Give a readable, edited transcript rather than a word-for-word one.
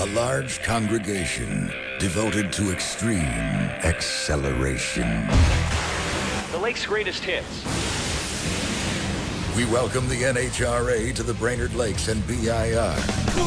large congregation devoted to extreme acceleration. The Lake's greatest hits. We welcome the NHRA to the Brainerd Lakes and BIR.